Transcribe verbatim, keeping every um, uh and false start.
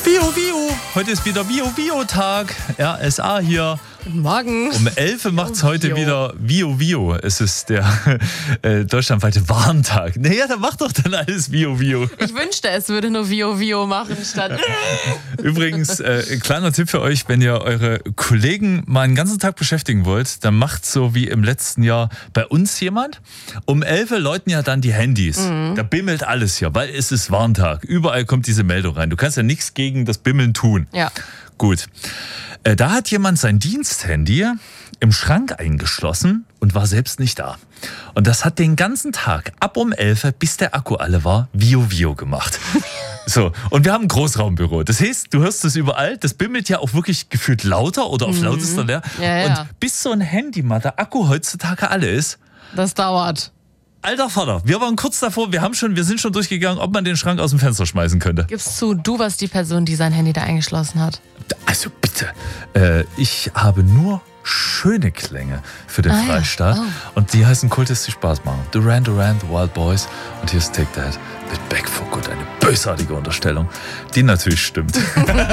Vio, Vio. Heute ist wieder Vio, Vio-Tag. R S A hier. Guten Morgen. Um elf Uhr macht es heute Vio. wieder Vio, Vio. Es ist der äh, deutschlandweite Warntag. Naja, da macht doch dann alles Vio, Vio. Ich wünschte, es würde nur Vio, Vio machen statt... Übrigens, äh, kleiner Tipp für euch, wenn ihr eure Kollegen mal einen ganzen Tag beschäftigen wollt, dann macht so wie im letzten Jahr bei uns jemand. Um elf Uhr läuten ja dann die Handys. Mhm. Da bimmelt alles hier, weil es ist Warntag. Überall kommt diese Meldung rein. Du kannst ja nichts gegen das Bimmeln tun. Ja. Gut. Äh, da hat jemand sein Diensthandy im Schrank eingeschlossen und war selbst nicht da. Und das hat den ganzen Tag, ab um elf Uhr, bis der Akku alle war, Vio, Vio gemacht. So, und wir haben ein Großraumbüro. Das heißt, du hörst es überall, das bimmelt ja auch wirklich gefühlt lauter oder auf mhm. lautester leer. Ja, ja. Und bis so ein Handy mal der Akku heutzutage alle ist. Das dauert. Alter Vater, wir waren kurz davor, wir haben schon, wir sind schon durchgegangen, ob man den Schrank aus dem Fenster schmeißen könnte. Gibst zu, du warst die Person, die sein Handy da eingeschlossen hat. Also bitte, äh, ich habe nur schöne Klänge für den ah, Freistaat. Ja. Oh. Und die heißen Kultis, die Spaß machen. Duran Duran, The Wild Boys und hier ist Take That mit Back for Good. Eine bösartige Unterstellung, die natürlich stimmt.